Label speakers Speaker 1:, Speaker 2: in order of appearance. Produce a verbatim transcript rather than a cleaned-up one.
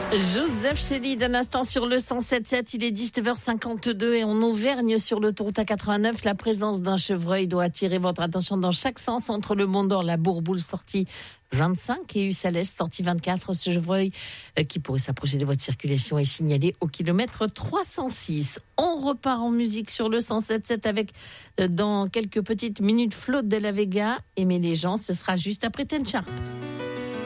Speaker 1: Joseph Chély, d'un instant sur le cent sept sept, il est dix-neuf heures cinquante-deux et en Auvergne sur l'autoroute A quatre-vingt-neuf, la présence d'un chevreuil doit attirer votre attention dans chaque sens entre le Mont d'Or, la Bourboule sortie vingt-cinq et Ussales sortie vingt-quatre. Ce chevreuil euh, qui pourrait s'approcher de votre circulation est signalé au kilomètre trois cent six. On repart en musique sur le cent sept sept avec euh, dans quelques petites minutes Flo de la Vega. Aimer les gens, ce sera juste après Ten Sharp.